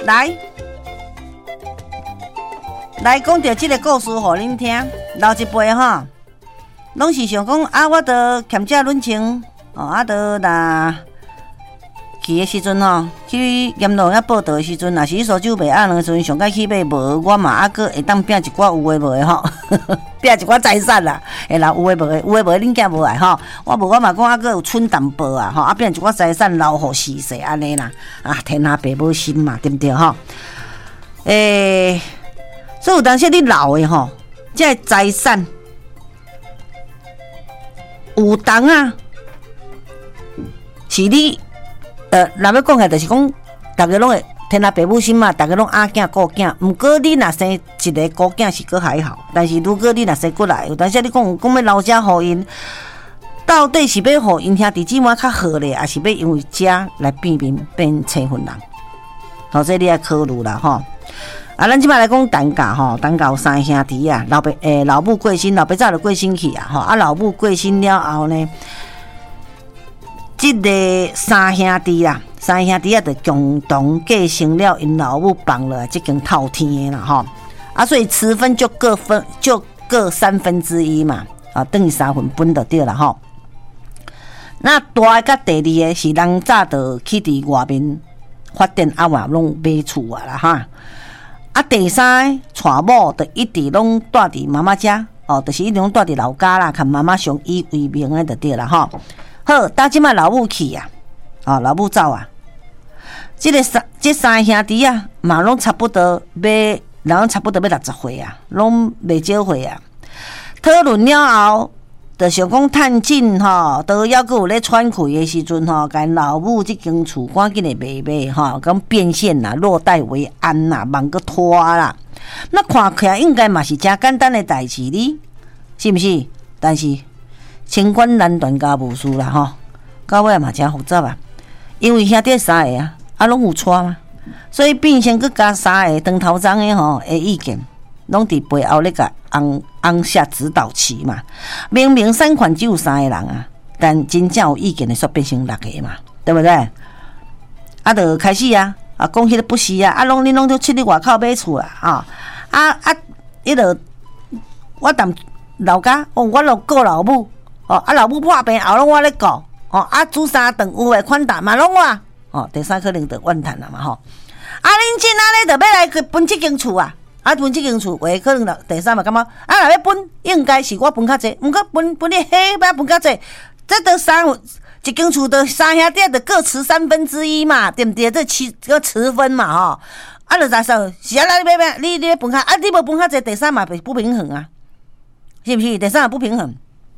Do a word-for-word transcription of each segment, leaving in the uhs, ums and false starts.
来，来讲到这个故事，互恁听。老一辈哈，拢是想讲啊，我得欠这人情，哦，啊得若去的时阵吼，去阎罗遐报道的时阵，若是烧酒卖暗的时阵，上该去买无，我嘛啊个会当拼一寡有诶无诶吼，拼一寡财产啦。会啦，有诶无诶，有诶无诶，恁囝无来吼，我无我嘛讲啊个有剩淡薄啊吼，啊拼一寡财产留互世世安尼啦，啊天下爸母心嘛，对不对吼？诶，所以有当时你老诶吼，这个财产有当啊，是你。呃，若要讲起，就是讲，大家拢会天下爸母心嘛，大家拢阿囝顾囝。毋过你若生一个顾囝是搁还好，但是如果你若生过来，有当时你讲讲要留遮互因，到底是要互因兄弟姊妹较好咧，还是要因为遮来变面变青分人？好，这你要考虑啦吼。啊，咱即摆来讲单价吼，单价有三兄弟啊，老爸诶、欸、老母过身，老爸早就过身去啊吼，啊老母过身了后呢？即个三兄弟啦，三兄弟啊，就共同继承了因老母放了即间透天啦吼，啊，所以持分就各分就各三分之一嘛，啊，等于三分分就对了吼。那大个甲第二个是人早就去伫外面发展啊嘛，拢买厝啊啦哈。啊，第三个娶某就一直拢住伫妈妈家，哦，就是一直拢住伫老家啦，看妈妈上以为名的就对了吼。好，到即摆老母去啊，哦，老母走啊，即、这个三即三兄弟啊，嘛拢差不多要，人差不多要六十岁啊，拢袂少岁啊。讨论了后，就想讲趁紧吼，都还阁有咧喘气的时阵吼，甲老母即间厝赶紧的卖卖吼，讲变现啦，落袋为安啦，茫阁拖啦。那看起来应该嘛是真简单的代志哩，是毋是？但是。清官难断家务事啦吼，到尾嘛真复杂啊。因为兄弟三个啊，啊拢有娶嘛，所以变成佫加三个当头章的吼的意见，拢伫背后咧甲翁翁下指导棋嘛。明明产权只有三个人啊，但真正有意见的煞变成六个嘛，对不对？啊，就开始啊，啊讲迄个不是啊，啊拢恁拢都出去外口买厝啊，啊啊啊，迄个我踮老家，哦，我著顾老母。哦，啊，老母破病后拢我咧顾，哦，啊，煮三顿有诶款待嘛拢我，哦，第三可能就怨叹啦嘛吼。啊，恁真安尼就要来去分即间厝啊，啊，分即间厝，话可能就第三嘛感觉，啊，若要分，应该是我分较济，毋过分分你迄摆分较济，这得三一间厝的三兄弟就各持三分之一嘛，对毋对？这七个持分嘛吼，啊，就咋说？是啊，那你要你你分较，啊，你无分较济，第三嘛不平衡啊，是毋是？第三也不平衡。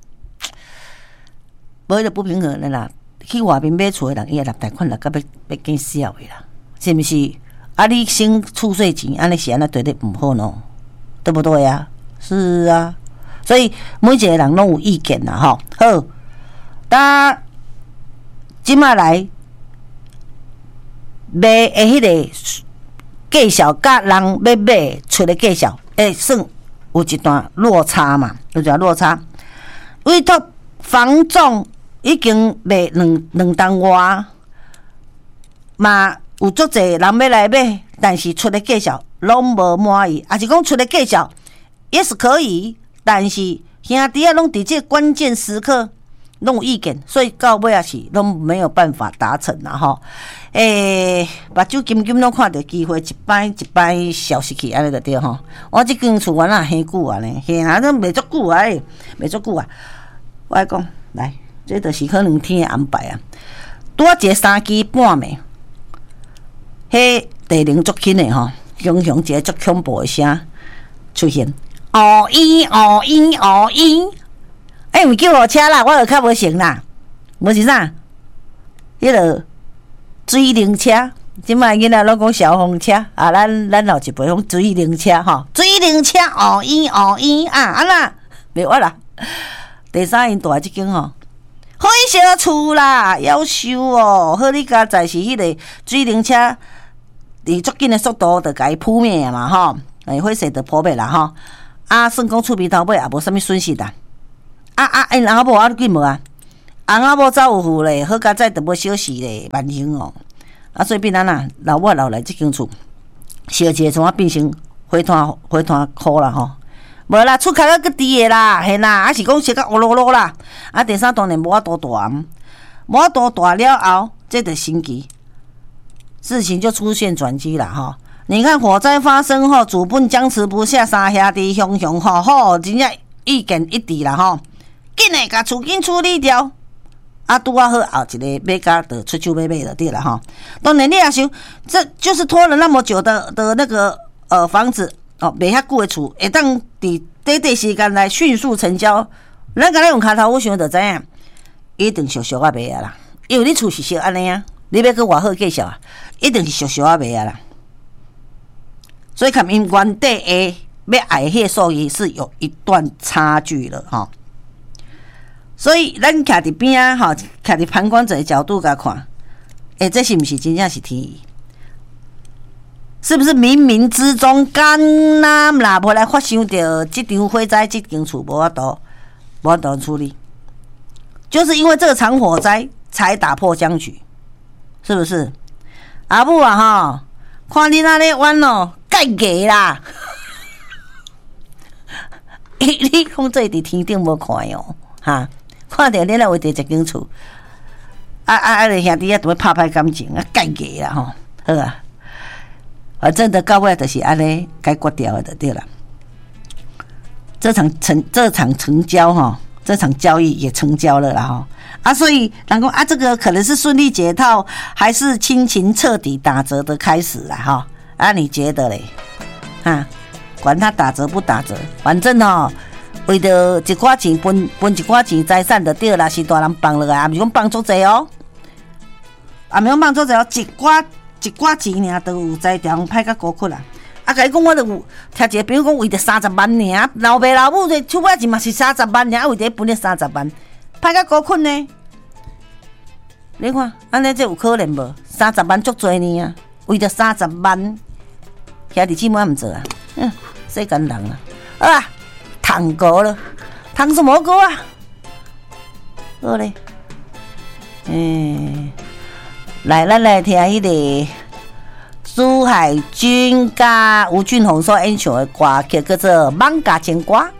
无迄个不平衡的啦，去外面买厝的人，伊也立贷款立到要要见死的啦，是毋是？啊，你先储税钱，安尼是安尼对你毋好喏，对不对啊？是啊，所以每一个人拢有意见啦，吼。好，呾即马来卖的迄个价销，甲人要买出的价销，会算有一段落差嘛，有一段落差。委托房仲。已经卖两两单外，嘛有足侪人要来买，但是出的价销拢无满意，也是讲出的价销也是可以，但是兄弟啊拢伫这关键时刻拢有意见，所以到尾也是拢没有办法达成啦吼。诶、欸，目睭金金拢看到机会，一摆一摆消失去，安尼就对吼。我即间厝原来很久啊呢，嘿啊，都卖足久啊，卖足久啊。我来讲来。这就是可能天的安排啊！拄啊一个三更半暝，迄地铃足轻的吼，雄雄一个足恐怖的声出现，哦咦哦咦哦咦，哎，毋叫我车啦，我就较无成啦，无是啥，迄个水灵车，即摆囡仔拢讲消防车啊，咱咱老一辈讲水灵车吼，水灵车哦咦哦咦啊，安那袂我啦，第三因大即间吼。好伊小厝啦，夭寿哦！好你家在是迄个水灵车，以足紧的速度就甲伊扑灭啊嘛吼，诶，火势就扑灭啦吼。啊，算讲厝边头尾也无啥物损失啦。啊啊，因翁某啊紧无啊？翁某走有户咧，好佳哉就无小事咧，万幸哦。啊，所以变安啦，老我留来即间厝， 烧一个从啊变成火炭火炭箍啦吼。无啦，出壳个伫诶啦，嘿啦，啊是讲烧甲乌噜噜啦。啊，第三当然无法度大，无法度大了后，这就神奇，事情就出现转机啦吼。你看火灾发生后，主本僵持不下，三兄弟雄雄吼吼，真正意见一致啦吼，紧诶甲厝紧处理掉。啊，拄啊好后一个买家就出手买买就对了哈。当然你也想，这就是拖了那么久的的那个呃房子。哦，卖遐久的厝，会当伫短短时间内迅速成交。咱敢若用骹头，我想就知影，一定俗俗啊卖啊啦。因为你厝是俗安尼啊，你要去偌好介绍啊，一定是俗俗啊卖啊啦。所以，看因原底的要爱迄个数字是有一段差距了哈。所以，咱徛伫边啊，哈，徛伫旁观者的角度甲看，诶、欸，这是毋是真正是天意？是不是冥冥之中干呐啦，无来发生着这场火灾，这间厝无法度，无法度处理，就是因为这场火灾才打破僵局，是不是？阿母啊哈，看你那咧玩哦，盖价啦！你讲这伫天顶无看哦，哈，看到你来为着一间厝，啊啊啊！兄弟啊，都要拍拍感情啊，盖价啦吼，好啊。反正的到尾就是安尼解决掉的，对了。这场成这场成交哈，这场交易也成交了啦哈啊，所以人讲啊，这个可能是顺利解套，还是亲情彻底打折的开始啦哈啊？你觉得嘞？啊，管他打折不打折，反正哦，为着一寡钱分分一寡钱财产就对啦，是大人放落来，也毋是讲放足济哦，也毋是讲放足济哦，一寡。一寡钱尔都有在中歹甲高窟啦，啊！甲你讲，我著有听一个朋友讲，为着三十万尔，老爸老母这手尾钱嘛是三十万尔，啊，为着分了三十万，歹甲高窟呢？你看，安尼这有可能无？三十万足多呢啊！为着三十万，兄弟姊妹毋做啊？嗯，世间人啊，好啊，糖果了，糖什么果啊？好嘞，嗯。来，咱来听迄个朱海军甲吴俊宏所演唱的歌曲，叫做《艋舺情歌》。